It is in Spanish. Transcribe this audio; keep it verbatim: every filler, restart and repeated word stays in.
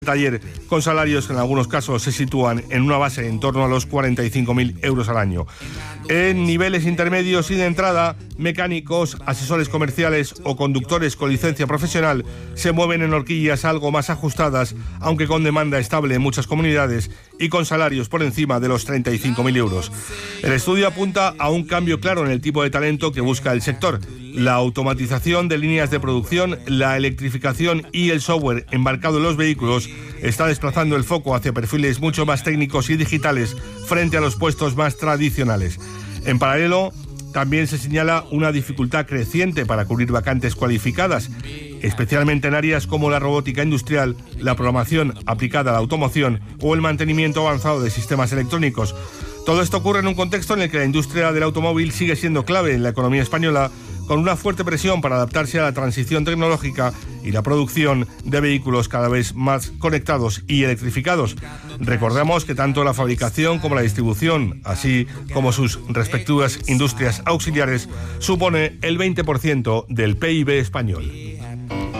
taller, con salarios que en algunos casos se sitúan en una base en torno a los cuarenta y cinco mil euros al año. En niveles intermedios y de entrada, mecánicos, asesores comerciales o conductores con licencia profesional se mueven en horquillas algo más ajustadas, aunque con demanda estable en muchas comunidades y con salarios por encima de los treinta y cinco mil euros. El estudio apunta a un cambio claro en el tipo de talento que busca el sector. La automatización de líneas de producción, la electrificación y el software embarcado en los vehículos está desplazando el foco hacia perfiles mucho más técnicos y digitales frente a los puestos más tradicionales. En paralelo, también se señala una dificultad creciente para cubrir vacantes cualificadas, especialmente en áreas como la robótica industrial, la programación aplicada a la automoción o el mantenimiento avanzado de sistemas electrónicos. Todo esto ocurre en un contexto en el que la industria del automóvil sigue siendo clave en la economía española, con una fuerte presión para adaptarse a la transición tecnológica y la producción de vehículos cada vez más conectados y electrificados. Recordemos que tanto la fabricación como la distribución, así como sus respectivas industrias auxiliares, supone el veinte por ciento del P I B español.